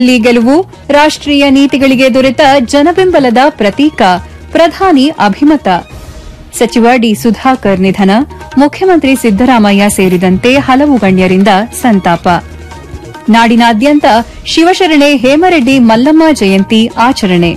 ಗೆಲುವು ರಾಷ್ಟ್ರೀಯ ನೀತಿಗಳಿಗೆ ದೊರೆತ ಜನಬೆಂಬಲದ ಪ್ರತೀಕ ಪ್ರಧಾನಿ ಅಭಿಮತ ಸಚಿವ ಡಿ ಸುಧಾಕರ್ ನಿಧನ ಮುಖ್ಯಮಂತ್ರಿ ಸಿದ್ದರಾಮಯ್ಯ ಸೇರಿದಂತೆ ಹಲವು ಗಣ್ಯರಿಂದ ಸಂತಾಪ ನಾಡಿನಾದ್ಯಂತ ಶಿವಶರಣೆ ಹೇಮರೆಡ್ಡಿ ಮಲ್ಲಮ್ಮ ಜಯಂತಿ ಆಚರಣೆ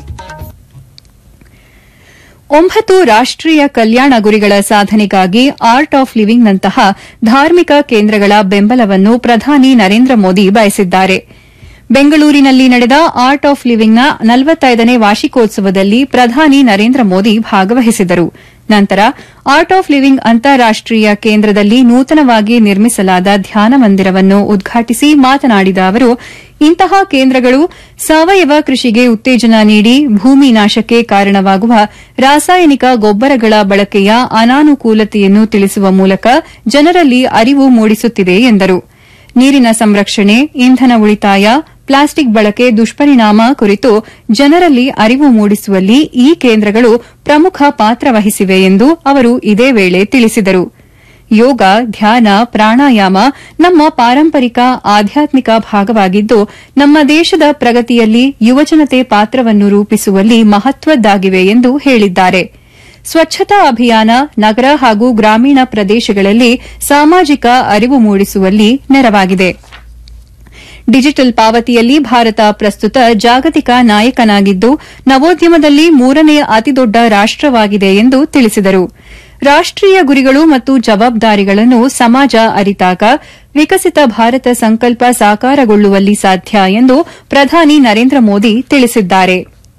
9 ರಾಷ್ಟ್ರೀಯ ಕಲ್ಯಾಣ ಗುರಿಗಳ ಸಾಧನೆಗಾಗಿ ಆರ್ಟ್ ಆಫ್ ಲಿವಿಂಗ್ನಂತಹ ಧಾರ್ಮಿಕ ಕೇಂದ್ರಗಳ ಬೆಂಬಲವನ್ನು ಪ್ರಧಾನಿ ನರೇಂದ್ರ ಮೋದಿ ಬಯಸಿದ್ದಾರೆ ಬೆಂಗಳೂರಿನಲ್ಲಿ ನಡೆದ ಆರ್ಟ್ ಆಫ್ ಲಿವಿಂಗ್ನ 45ನೇ ವಾರ್ಷಿಕೋತ್ಸವದಲ್ಲಿ ಪ್ರಧಾನಿ ನರೇಂದ್ರ ಮೋದಿ ಭಾಗವಹಿಸಿದರು ನಂತರ ಆರ್ಟ್ ಆಫ್ ಲಿವಿಂಗ್ ಅಂತಾರಾಷ್ಟೀಯ ಕೇಂದ್ರದಲ್ಲಿ ನೂತನವಾಗಿ ನಿರ್ಮಿಸಲಾದ ಧ್ಯಾನ ಮಂದಿರವನ್ನು ಉದ್ಘಾಟಿಸಿ ಮಾತನಾಡಿದ ಅವರು ಇಂತಹ ಕೇಂದ್ರಗಳು ಸಾವಯವ ಕೃಷಿಗೆ ಉತ್ತೇಜನ ನೀಡಿ ಭೂಮಿ ನಾಶಕ್ಕೆ ಕಾರಣವಾಗುವ ರಾಸಾಯನಿಕ ಗೊಬ್ಬರಗಳ ಬಳಕೆಯ ಅನಾನುಕೂಲತೆಯನ್ನು ತಿಳಿಸುವ ಮೂಲಕ ಜನರಲ್ಲಿ ಅರಿವು ಮೂಡಿಸುತ್ತಿದೆ ಎಂದರು ನೀರಿನ ಸಂರಕ್ಷಣೆ ಇಂಧನ ಉಳಿತಾಯ ಪ್ಲಾಸ್ಟಿಕ್ ಬಳಕೆ ದುಷ್ಪರಿಣಾಮ ಕುರಿತು ಜನರಲ್ಲಿ ಅರಿವು ಮೂಡಿಸುವಲ್ಲಿ ಈ ಕೇಂದ್ರಗಳು ಪ್ರಮುಖ ಪಾತ್ರ ವಹಿಸಿವೆ ಎಂದು ಅವರು ಇದೇ ವೇಳೆ ತಿಳಿಸಿದರು ಯೋಗ ಧ್ಯಾನ ಪ್ರಾಣಾಯಾಮ ನಮ್ಮ ಪಾರಂಪರಿಕ ಆಧ್ಯಾತ್ಮಿಕ ಭಾಗವಾಗಿದ್ದು ನಮ್ಮ ದೇಶದ ಪ್ರಗತಿಯಲ್ಲಿ ಯುವಜನತೆ ಪಾತ್ರವನ್ನು ರೂಪಿಸುವಲ್ಲಿ ಮಹತ್ವದ್ದಾಗಿವೆ ಎಂದು ಹೇಳಿದ್ದಾರೆ ಸ್ವಚ್ಛತಾ ಅಭಿಯಾನ ನಗರ ಹಾಗೂ ಗ್ರಾಮೀಣ ಪ್ರದೇಶಗಳಲ್ಲಿ ಸಾಮಾಜಿಕ ಅರಿವು ಮೂಡಿಸುವಲ್ಲಿ ನೆರವಾಗಿದೆ ಡಿಜಿಟಲ್ ಪಾವತಿಯಲ್ಲಿ ಭಾರತ ಪ್ರಸ್ತುತ ಜಾಗತಿಕ ನಾಯಕನಾಗಿದ್ದು ನವೋದ್ಯಮದಲ್ಲಿ 3ನೇ ಅತಿದೊಡ್ಡ ರಾಷ್ಟವಾಗಿದೆ ಎಂದು ತಿಳಿಸಿದರು ರಾಷ್ಟ್ರೀಯ ಗುರಿಗಳು ಮತ್ತು ಜವಾಬ್ದಾರಿಗಳನ್ನು ಸಮಾಜ ಅರಿತಾಗ ವಿಕಸಿತ ಭಾರತ ಸಂಕಲ್ಪ ಸಾಕಾರಗೊಳ್ಳುವಲ್ಲಿ ಸಾಧ್ಯ ಎಂದು ಪ್ರಧಾನಿ ನರೇಂದ್ರ ಮೋದಿ ತಿಳಿಸಿದ್ದಾರೆ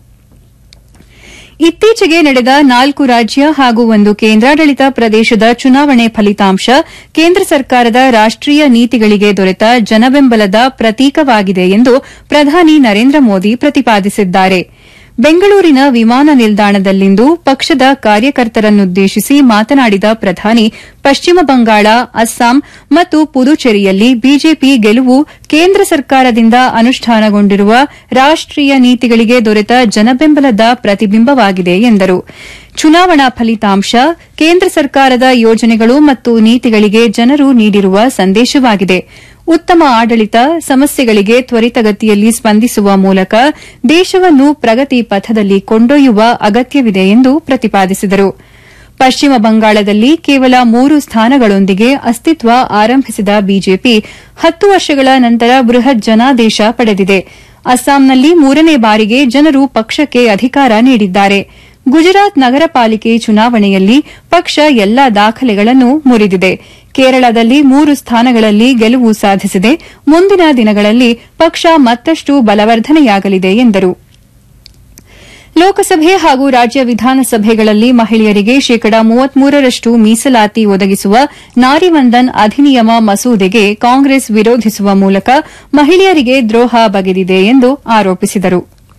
ಇತ್ತೀಚೆಗೆ ನಡೆದ 4 ರಾಜ್ಯ ಹಾಗೂ 1 ಕೇಂದ್ರಾಡಳಿತ ಪ್ರದೇಶದ ಚುನಾವಣೆ ಫಲಿತಾಂಶ ಕೇಂದ್ರ ಸರ್ಕಾರದ ರಾಷ್ಟ್ರೀಯ ನೀತಿಗಳಿಗೆ ದೊರೆತ ಜನಬೆಂಬಲದ ಪ್ರತೀಕವಾಗಿದೆ ಎಂದು ಪ್ರಧಾನಿ ನರೇಂದ್ರ ಮೋದಿ ಪ್ರತಿಪಾದಿಸಿದ್ದಾರೆ ಬೆಂಗಳೂರಿನ ವಿಮಾನ ನಿಲ್ದಾಣದಲ್ಲಿಂದು ಪಕ್ಷದ ಕಾರ್ಯಕರ್ತರನ್ನುದ್ದೇಶಿಸಿ ಮಾತನಾಡಿದ ಪ್ರಧಾನಿ ಪಶ್ಚಿಮ ಬಂಗಾಳ ಅಸ್ಸಾಂ ಮತ್ತು ಪುದುಚೇರಿಯಲ್ಲಿ ಬಿಜೆಪಿ ಗೆಲುವು ಕೇಂದ್ರ ಸರ್ಕಾರದಿಂದ ಅನುಷ್ಠಾನಗೊಂಡಿರುವ ರಾಷ್ಟ್ರೀಯ ನೀತಿಗಳಿಗೆ ದೊರೆತ ಜನಬೆಂಬಲದ ಪ್ರತಿಬಿಂಬವಾಗಿದೆ ಎಂದರು ಚುನಾವಣಾ ಫಲಿತಾಂಶ ಕೇಂದ್ರ ಸರ್ಕಾರದ ಯೋಜನೆಗಳು ಮತ್ತು ನೀತಿಗಳಿಗೆ ಜನರು ನೀಡಿರುವ ಸಂದೇಶವಾಗಿದೆ ಉತ್ತಮ ಆಡಳಿತ ಸಮಸ್ಯೆಗಳಿಗೆ ತ್ವರಿತಗತಿಯಲ್ಲಿ ಸ್ಪಂದಿಸುವ ಮೂಲಕ ದೇಶವನ್ನು ಪ್ರಗತಿ ಪಥದಲ್ಲಿ ಕೊಂಡೊಯ್ಯುವ ಅಗತ್ಯವಿದೆ ಎಂದು ಪ್ರತಿಪಾದಿಸಿದರು ಪಶ್ಚಿಮ ಬಂಗಾಳದಲ್ಲಿ ಕೇವಲ 3 ಸ್ಥಾನಗಳೊಂದಿಗೆ ಅಸ್ತಿತ್ವ ಆರಂಭಿಸಿದ ಬಿಜೆಪಿ 10 ವರ್ಷಗಳ ನಂತರ ಬೃಹತ್ ಜನಾದೇಶ ಪಡೆದಿದೆ ಅಸ್ಸಾಂನಲ್ಲಿ 3ನೇ ಬಾರಿಗೆ ಜನರು ಪಕ್ಷಕ್ಕೆ ಅಧಿಕಾರ ನೀಡಿದ್ದಾರೆ ಗುಜರಾತ್ ನಗರ ಪಾಲಿಕೆ ಚುನಾವಣೆಯಲ್ಲಿ ಪಕ್ಷ ಎಲ್ಲಾ ದಾಖಲೆಗಳನ್ನು ಮುರಿದಿದೆ ಕೇರಳದಲ್ಲಿ 3 ಸ್ಥಾನಗಳಲ್ಲಿ ಗೆಲುವು ಸಾಧಿಸಿದೆ ಮುಂದಿನ ದಿನಗಳಲ್ಲಿ ಪಕ್ಷ ಮತ್ತಷ್ಟು ಬಲವರ್ಧನೆಯಾಗಲಿದೆ ಎಂದರು ಲೋಕಸಭೆ ಹಾಗೂ ರಾಜ್ಯ ವಿಧಾನಸಭೆಗಳಲ್ಲಿ ಮಹಿಳೆಯರಿಗೆ ಶೇಕಡಾ 33ರಷ್ಟು ಮೀಸಲಾತಿ ಒದಗಿಸುವ ನಾರಿ ವಂದನ್ ಅಧಿನಿಯಮ ಮಸೂದೆಗೆ ಕಾಂಗ್ರೆಸ್ ವಿರೋಧಿಸುವ ಮೂಲಕ ಮಹಿಳೆಯರಿಗೆ ದ್ರೋಹ ಬಗೆದಿದೆ ಎಂದು ಆರೋಪಿಸಿದರು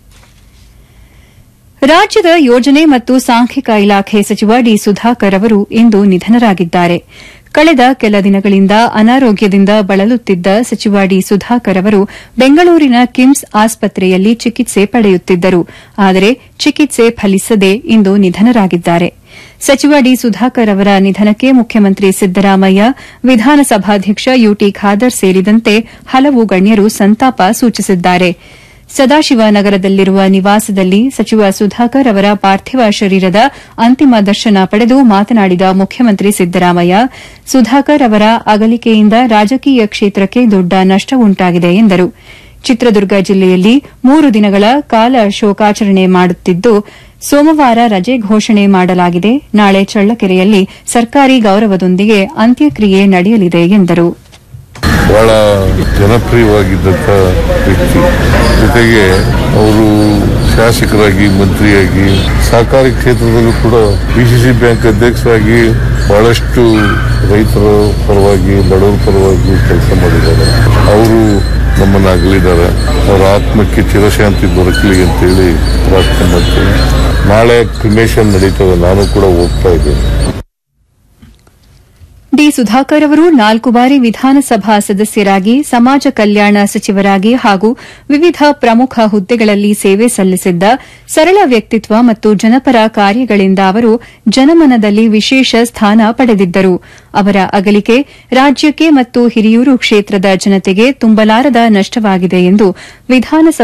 ರಾಜ್ಯದ ಯೋಜನೆ ಮತ್ತು ಸಾಂಖ್ಯಿಕ ಇಲಾಖೆ ಸಚಿವ ಡಿ ಸುಧಾಕರ್ ಅವರು ಇಂದು ನಿಧನರಾಗಿದ್ದಾರೆ ಕಳೆದ ಕೆಲ ದಿನಗಳಿಂದ ಅನಾರೋಗ್ಯದಿಂದ ಬಳಲುತ್ತಿದ್ದ ಸಚಿವ ಡಿ ಸುಧಾಕರ್ ಅವರು ಬೆಂಗಳೂರಿನ ಕಿಮ್ಸ್ ಆಸ್ಪತ್ರೆಯಲ್ಲಿ ಚಿಕಿತ್ಸೆ ಪಡೆಯುತ್ತಿದ್ದರು ಆದರೆ ಚಿಕಿತ್ಸೆ ಫಲಿಸದೆ ಇಂದು ನಿಧನರಾಗಿದ್ದಾರೆ ಸಚಿವ ಡಿ ಸುಧಾಕರ್ ಅವರ ನಿಧನಕ್ಕೆ ಮುಖ್ಯಮಂತ್ರಿ ಸಿದ್ದರಾಮಯ್ಯ ವಿಧಾನಸಭಾಧ್ಯಕ್ಷ ಯುಟಿ ಖಾದರ್ ಸೇರಿದಂತೆ ಹಲವು ಗಣ್ಯರು ಸಂತಾಪ ಸೂಚಿಸಿದ್ದಾರೆ ಸದಾಶಿವನಗರದಲ್ಲಿರುವ ನಿವಾಸದಲ್ಲಿ ಸಚಿವ ಸುಧಾಕರ್ ಅವರ ಪಾರ್ಥಿವ ಶರೀರದ ಅಂತಿಮ ದರ್ಶನ ಪಡೆದು ಮಾತನಾಡಿದ ಮುಖ್ಯಮಂತ್ರಿ ಸಿದ್ದರಾಮಯ್ಯ ಸುಧಾಕರ್ ಅವರ ಅಗಲಿಕೆಯಿಂದ ರಾಜಕೀಯ ಕ್ಷೇತ್ರಕ್ಕೆ ದೊಡ್ಡ ನಷ್ಟ ಉಂಟಾಗಿದೆ ಎಂದರು ಚಿತ್ರದುರ್ಗ ಜಿಲ್ಲೆಯಲ್ಲಿ 3 ದಿನಗಳ ಕಾಲ ಶೋಕಾಚರಣೆ ಮಾಡುತ್ತಿದ್ದು ಸೋಮವಾರ ರಜೆ ಘೋಷಣೆ ಮಾಡಲಾಗಿದೆ ನಾಳೆ ಚಳ್ಳಕೆರೆಯಲ್ಲಿ ಸರ್ಕಾರಿ ಗೌರವದೊಂದಿಗೆ ಅಂತ್ಯಕ್ರಿಯೆ ನಡೆಯಲಿದೆ ಎಂದರು ಬಹಳ ಜನಪ್ರಿಯವಾಗಿದ್ದಂಥ ವ್ಯಕ್ತಿ ಜೊತೆಗೆ ಅವರು ಶಾಸಕರಾಗಿ ಮಂತ್ರಿಯಾಗಿ ಸಹಕಾರಿ ಕ್ಷೇತ್ರದಲ್ಲೂ ಕೂಡ ಪಿಸಿಸಿ ಬ್ಯಾಂಕ್ ಅಧ್ಯಕ್ಷರಾಗಿ ಬಹಳಷ್ಟು ರೈತರ ಪರವಾಗಿ ಬಡವರ ಪರವಾಗಿ ಕೆಲಸ ಮಾಡಿದ್ದಾರೆ ಅವರು ನಮ್ಮನ್ನು ಅಗಲಿದ್ದಾರೆ ಅವರ ಆತ್ಮಕ್ಕೆ ಚಿರಶಾಂತಿ ದೊರಕಲಿ ಅಂತೇಳಿ ಪ್ರಾರ್ಥನೆ ಮಾಡ್ತೀನಿ ನಾಳೆ ಕ್ರಿಮೇಷನ್ ನಡೀತದೆ ನಾನು ಕೂಡ ಹೋಗ್ತಾ ಇದ್ದೇನೆ ಡಿ ಸುಧಾಕರ್ ಅವರು 4 ಬಾರಿ ವಿಧಾನಸಭಾ ಸದಸ್ಯರಾಗಿ ಸಮಾಜ ಕಲ್ಯಾಣ ಸಚಿವರಾಗಿ ಹಾಗೂ ವಿವಿಧ ಪ್ರಮುಖ ಹುದ್ದೆಗಳಲ್ಲಿ ಸೇವೆ ಸಲ್ಲಿಸಿದ್ದ ಸರಳ ವ್ಯಕ್ತಿತ್ವ ಮತ್ತು ಜನಪರ ಕಾರ್ಯಗಳಿಂದ ಅವರು ಜನಮನದಲ್ಲಿ ವಿಶೇಷ ಸ್ಥಾನ ಪಡೆದಿದ್ದರು. ಅವರ ಅಗಲಿಕೆ ರಾಜ್ಯಕ್ಕೆ ಮತ್ತು ಹಿರಿಯೂರು ಕ್ಷೇತ್ರದ ಜನತೆಗೆ ತುಂಬಲಾರದ ನಷ್ಟವಾಗಿದೆ ಎಂದು ವಿಧಾನಸಭೆ